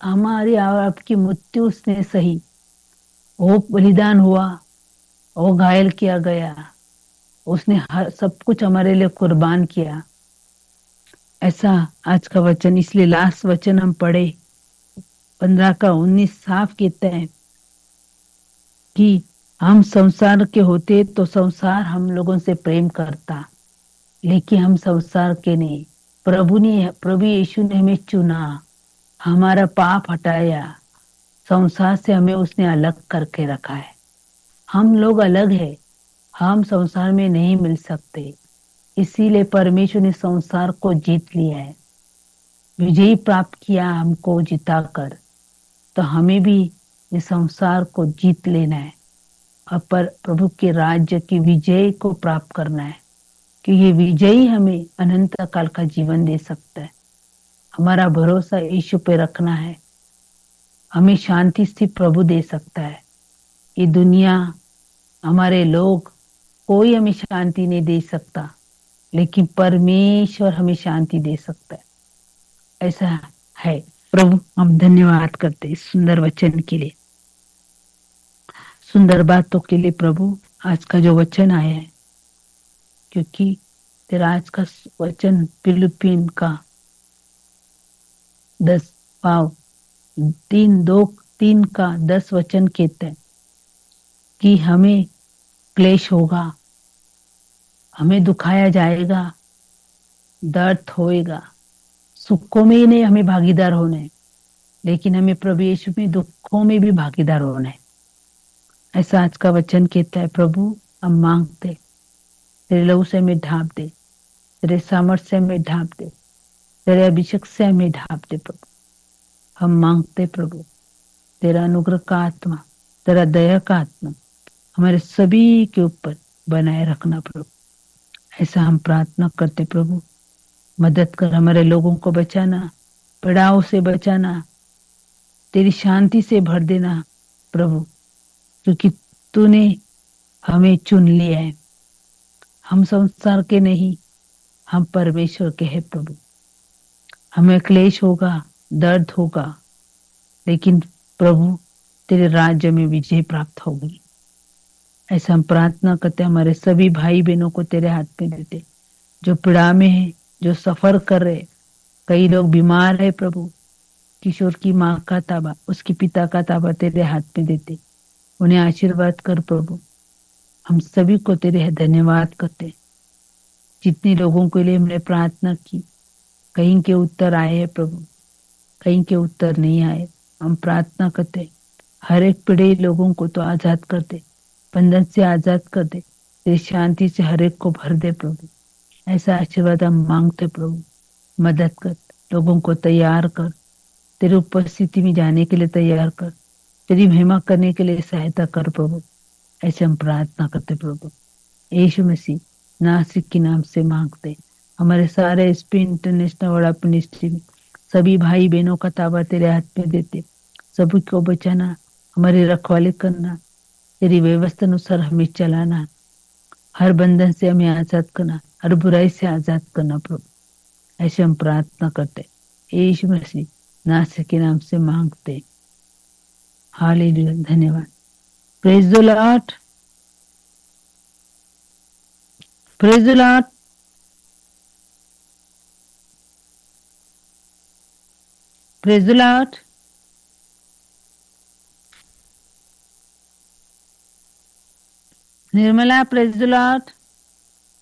हमारी और आपकी मृत्यु उसने सही, वो बलिदान हुआ, वो घायल किया गया, उसने हर सब कुछ हमारे लिए कुर्बान किया। ऐसा आज का वचन, इसलिए लास्ट वचन हम पढ़े 15 का 19 साफ कहते हैं कि हम संसार के होते तो संसार हम लोगों से प्रेम करता, लेकिन हम संसार के नहीं। प्रभु यीशु ने हमें चुना, हमारा पाप हटाया, संसार से हमें उसने अलग करके रखा है। हम लोग अलग है, हम संसार में नहीं मिल सकते। इसीलिए परमेश्वर ने संसार को जीत लिया है, विजय प्राप्त किया हमको जिताकर। तो हमें भी इस संसार को जीत लेना है और पर प्रभु के राज्य की विजय को प्राप्त करना है, कि ये विजयी हमें अनंत काल का जीवन दे सकता है। हमारा भरोसा यीशु पे रखना है, हमें शांति से प्रभु दे सकता है। ये दुनिया, हमारे लोग, कोई हमें शांति नहीं दे सकता, लेकिन परमेश्वर हमें शांति दे सकता है। ऐसा है। प्रभु हम धन्यवाद करते हैं इस सुंदर वचन के लिए, सुंदर बातों के लिए। प्रभु आज का जो वचन आया है, क्योंकि तेरा आज का वचन फिलिपिन का 10 पाव 3:2-3 का 10 वचन कहते हैं कि हमें क्लेश होगा, हमें दुखाया जाएगा, दर्द होएगा, सुखों में ही नहीं हमें भागीदार होना है, लेकिन हमें प्रभु यीशु में दुखों में भी भागीदार होना है। ऐसा आज का वचन कहता है। प्रभु हम मांगते, तेरे लहू से हमें ढांप दे, तेरे सामर्थ्य से हमें ढांप दे, तेरे अभिषेक से हमें ढांप दे। प्रभु हम मांगते प्रभु, तेरा अनुग्रह का आत्मा, तेरा दया का आत्मा हमारे सभी के ऊपर बनाए रखना प्रभु। ऐसा हम प्रार्थना करते प्रभु। मदद कर, हमारे लोगों को बचाना, पड़ाव से बचाना, तेरी शांति से भर देना प्रभु, क्योंकि तूने हमें चुन लिया है। हम संसार के नहीं, हम परमेश्वर के हैं प्रभु। हमें क्लेश होगा, दर्द होगा, लेकिन प्रभु तेरे राज्य में विजय प्राप्त होगी। ऐसा हम प्रार्थना करते, हमारे सभी भाई बहनों को तेरे हाथ में देते, जो पीड़ा में है, जो सफर कर रहे। कई लोग बीमार है प्रभु, किशोर की माँ का ताबा, उसके पिता का ताबा तेरे हाथ में देते, उन्हें आशीर्वाद कर प्रभु। हम सभी को तेरे धन्यवाद करते। जितने लोगों के लिए हमने प्रार्थना की, कहीं के उत्तर आए हैं प्रभु, कहीं के उत्तर नहीं आए। हम प्रार्थना करते, हर एक पीड़े लोगों को तो आजाद कर दे, बंधन से आजाद कर दे, तेरी शांति से हर एक को भर दे प्रभु। ऐसा आशीर्वाद हम मांगते प्रभु। मदद कर, लोगों को तैयार कर, तेरी उपस्थिति में जाने के लिए तैयार कर, तेरी महिमा करने के लिए सहायता कर प्रभु। ऐसे हम प्रार्थना करते प्रभु, यीशु मसीह नासिक के नाम से मांगते। हमारे सारे एसपी इंटरनेशनल वर्ल्ड मिनिस्ट्री में सभी भाई बहनों का ताबा तेरे हाथ में देते, सभी को बचाना, हमारी रखवाली करना, तेरी व्यवस्था अनुसार हमें चलाना, हर बंधन से हमें आजाद करना, हर बुराई से आजाद करना प्रभु। ऐसे हम प्रार्थना करते, यीशु मसीह नासिक के नाम से मांगते। हालेलुया, धन्यवाद। Praise the Lord, praise the Lord. Praise the Lord. Nirmala, praise the Lord.